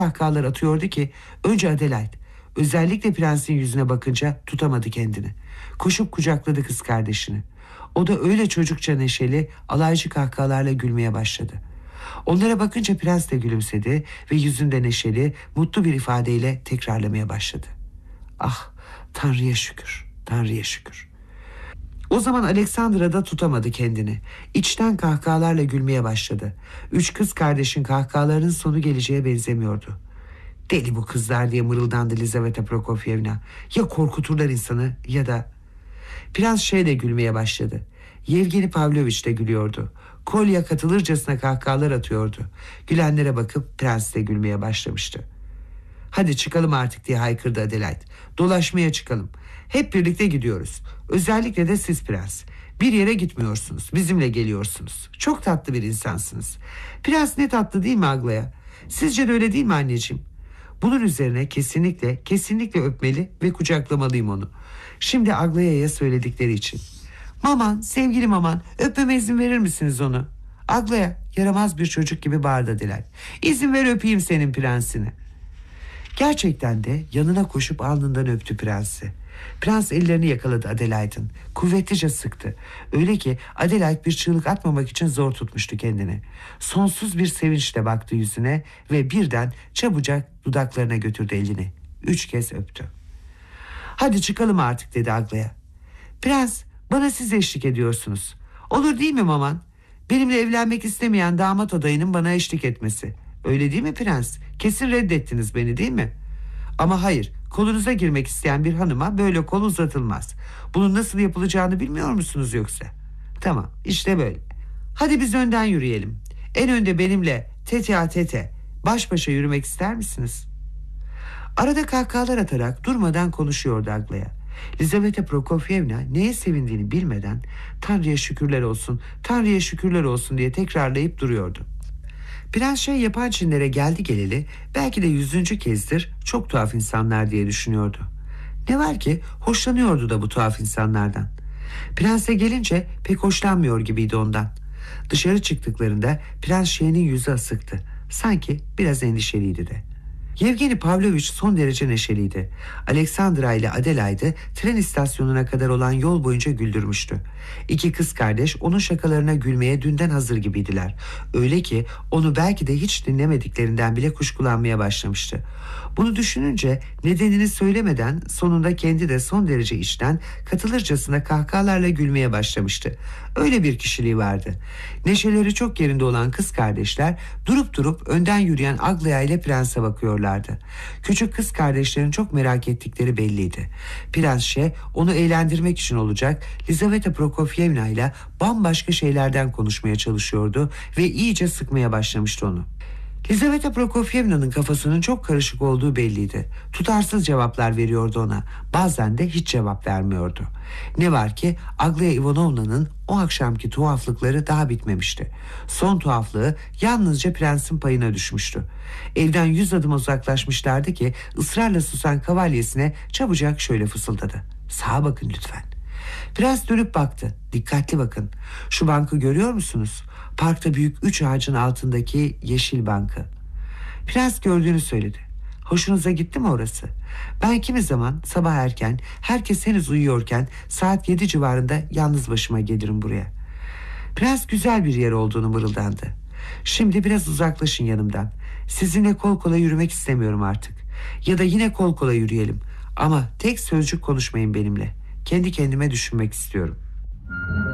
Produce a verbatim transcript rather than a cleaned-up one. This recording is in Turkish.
kahkahalar atıyordu ki önce Adelaide, özellikle prensin yüzüne bakınca tutamadı kendini. Koşup kucakladı kız kardeşini. O da öyle çocukça neşeli, alaycı kahkahalarla gülmeye başladı. Onlara bakınca prens de gülümsedi ve yüzünde neşeli, mutlu bir ifadeyle tekrarlamaya başladı. Ah, Tanrı'ya şükür, Tanrı'ya şükür. O zaman Alexandra da tutamadı kendini. İçten kahkahalarla gülmeye başladı. Üç kız kardeşin kahkahalarının sonu geleceğe benzemiyordu. Deli bu kızlar diye mırıldandı Lizaveta Prokofyevna. Ya korkuturlar insanı ya da... Prens şeyle gülmeye başladı. Yevgeni Pavlovich de gülüyordu. Kolya katılırcasına kahkahalar atıyordu. Gülenlere bakıp prens de gülmeye başlamıştı. Hadi çıkalım artık diye haykırdı Adelaide. Dolaşmaya çıkalım. Hep birlikte gidiyoruz. Özellikle de siz prens. Bir yere gitmiyorsunuz. Bizimle geliyorsunuz. Çok tatlı bir insansınız. Prens ne tatlı değil mi Aglaya? Sizce de öyle değil mi anneciğim? Bunun üzerine kesinlikle, kesinlikle öpmeli ve kucaklamalıyım onu. Şimdi Aglaya'ya söyledikleri için. Maman, sevgili maman, öpmeme izin verir misiniz onu? Aglaya yaramaz bir çocuk gibi bağırdı Adelaide. İzin ver öpeyim senin prensini. Gerçekten de yanına koşup alnından öptü prensi. Prens ellerini yakaladı Adelaide'ın. Kuvvetlice sıktı. Öyle ki Adelaide bir çığlık atmamak için zor tutmuştu kendini. Sonsuz bir sevinçle baktı yüzüne ve birden çabucak dudaklarına götürdü elini. Üç kez öptü. Hadi çıkalım artık dedi Aglaya. Prens, bana siz eşlik ediyorsunuz. Olur değil mi maman? Benimle evlenmek istemeyen damat adayının bana eşlik etmesi. Öyle değil mi prens? Kesin reddettiniz beni değil mi? Ama hayır, kolunuza girmek isteyen bir hanıma böyle kol uzatılmaz. Bunun nasıl yapılacağını bilmiyor musunuz yoksa? Tamam, işte böyle. Hadi biz önden yürüyelim. En önde benimle tete a tete baş başa yürümek ister misiniz? Arada kahkahalar atarak durmadan konuşuyordu Aglaya. Lizaveta Prokofyevna neye sevindiğini bilmeden Tanrı'ya şükürler olsun, Tanrı'ya şükürler olsun diye tekrarlayıp duruyordu. Prens şey yapan Çinlere geldi geleli belki de yüzüncü kezdir çok tuhaf insanlar diye düşünüyordu. Ne var ki hoşlanıyordu da bu tuhaf insanlardan. Prense gelince pek hoşlanmıyor gibiydi ondan. Dışarı çıktıklarında Prens şeyinin yüzü asıktı. Sanki biraz endişeliydi de. Yevgeni Pavlovich son derece neşeliydi. Alexandra ile Adelaide'ı tren istasyonuna kadar olan yol boyunca güldürmüştü. İki kız kardeş onun şakalarına gülmeye dünden hazır gibiydiler. Öyle ki onu belki de hiç dinlemediklerinden bile kuşkulanmaya başlamıştı. Bunu düşününce nedenini söylemeden sonunda kendi de son derece içten katılırcasına kahkahalarla gülmeye başlamıştı. Öyle bir kişiliği vardı. Neşeleri çok yerinde olan kız kardeşler durup durup önden yürüyen Aglaya ile prense bakıyorlardı. Küçük kız kardeşlerin çok merak ettikleri belliydi. Prens şey onu eğlendirmek için olacak Lizaveta Prokofyevna ile bambaşka şeylerden konuşmaya çalışıyordu ve iyice sıkmaya başlamıştı onu. Lizaveta Prokofyevna'nın kafasının çok karışık olduğu belliydi. Tutarsız cevaplar veriyordu ona. Bazen de hiç cevap vermiyordu. Ne var ki Aglaya Ivanovna'nın o akşamki tuhaflıkları daha bitmemişti. Son tuhaflığı yalnızca prensin payına düşmüştü. Evden yüz adım uzaklaşmışlardı ki ısrarla susan kavalyesine çabucak şöyle fısıldadı. Sağa bakın lütfen. Prens dönüp baktı. Dikkatli bakın. Şu bankı görüyor musunuz? Parkta büyük üç ağacın altındaki yeşil bankı. Prens gördüğünü söyledi. Hoşunuza gitti mi orası? Ben kimi zaman sabah erken, herkes henüz uyuyorken saat yedi civarında yalnız başıma gelirim buraya. Prens güzel bir yer olduğunu mırıldandı. Şimdi biraz uzaklaşın yanımdan. Sizinle kol kola yürümek istemiyorum artık. Ya da yine kol kola yürüyelim. Ama tek sözcük konuşmayın benimle. Kendi kendime düşünmek istiyorum.